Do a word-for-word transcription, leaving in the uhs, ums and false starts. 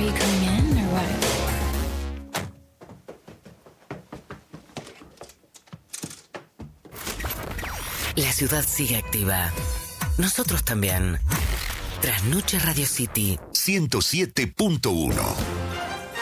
you coming in or what? La ciudad sigue activa. Nosotros también. Trasnoche Radio City ciento siete punto uno.